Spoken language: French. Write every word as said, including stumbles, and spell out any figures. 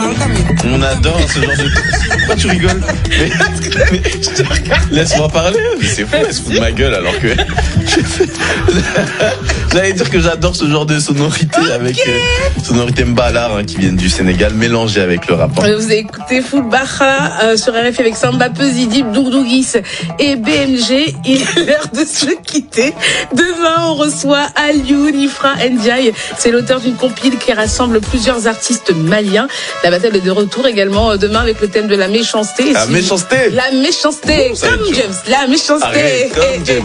On adore ce genre de... Pourquoi tu rigoles? Mais, mais laisse-moi parler. C'est fou, elle se fout de ma gueule alors que... J'allais dire que j'adore ce genre de sonorité okay. avec euh, sonorité mbalar hein, qui viennent du Sénégal mélangée avec le rap. Vous avez écouté Foul Baha euh, sur R F I avec Samba Peuzzi, Dip, Dougdougis et B M G. Il est l'heure de se quitter. Demain, on reçoit Aliou Nifra Ndiaye. C'est l'auteur d'une compile qui rassemble plusieurs artistes maliens. La bataille est de retour également euh, demain avec le thème de la méchanceté. La si méchanceté La méchanceté, oh, comme James, la méchanceté. Arrête, comme James.